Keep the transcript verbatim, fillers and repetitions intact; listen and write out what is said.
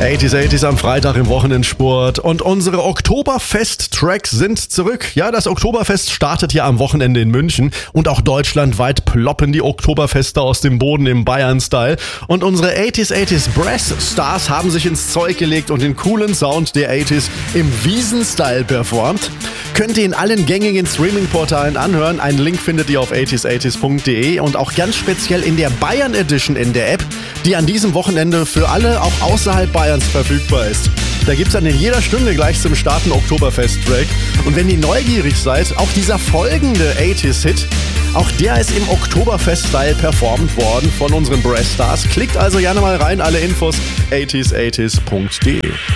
achtziger achtziger am Freitag im Wochenendsport und unsere Oktoberfest-Tracks sind zurück. Ja, das Oktoberfest startet ja am Wochenende in München und auch deutschlandweit ploppen die Oktoberfeste aus dem Boden im Bayern-Style. Und unsere achtziger achtziger Brass Stars haben sich ins Zeug gelegt und den coolen Sound der achtziger im Wiesen-Style performt. Könnt ihr in allen gängigen Streaming-Portalen anhören. Einen Link findet ihr auf achtziger achtziger punkt de und auch ganz speziell in der Bayern Edition in der App, die an diesem Wochenende für alle auch außerhalb Bayerns verfügbar ist. Da gibt's dann in jeder Stunde gleich zum Starten Oktoberfest-Track. Und wenn ihr neugierig seid, auch dieser folgende achtziger-Hit, auch der ist im Oktoberfest-Style performt worden von unseren Brass Stars. Klickt also gerne mal rein, alle Infos achtziger achtziger punkt de.